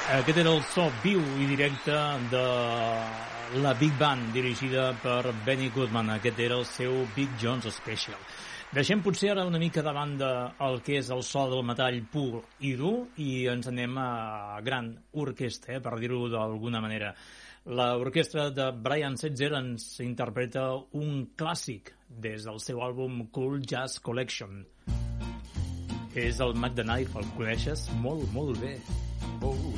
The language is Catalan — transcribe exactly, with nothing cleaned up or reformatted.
Aquest era el so viu i directe de la Big Band, dirigida per Benny Goodman. Aquest era el seu Big John's Special. Deixem potser ara una mica de banda el que és el so del metall pur i dur i ens anem a gran orquestra, eh, per dir-ho d'alguna manera. L'orquestra de Brian Setzer ens interpreta un clàssic des del seu àlbum Cool Jazz Collection. És el Mac the Knife, el coneixes molt, molt bé. Oh.